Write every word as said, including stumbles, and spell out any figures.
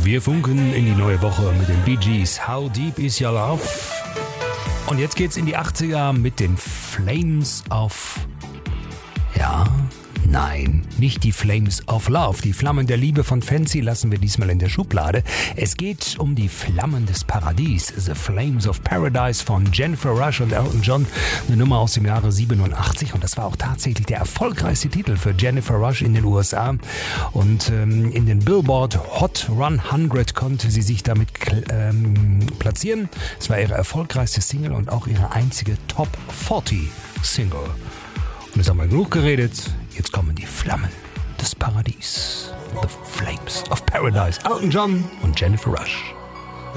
Wir funken in die neue Woche mit den Bee Gees. How Deep Is Your Love? Und jetzt geht's in die achtziger mit den Flames of... Ja... Nein, nicht die Flames of Love. Die Flammen der Liebe von Fancy lassen wir diesmal in der Schublade. Es geht um die Flammen des Paradies. The Flames of Paradise von Jennifer Rush und Elton John. Eine Nummer aus dem Jahre siebenundachtzig. Und das war auch tatsächlich der erfolgreichste Titel für Jennifer Rush in den U S A. Und ähm, in den Billboard Hot hundert konnte sie sich damit ähm, platzieren. Es war ihre erfolgreichste Single und auch ihre einzige Top vierzig Single. Und jetzt haben wir genug geredet. Jetzt kommen die Flammen des Paradies. The Flames of Paradise. Elton John und Jennifer Rush.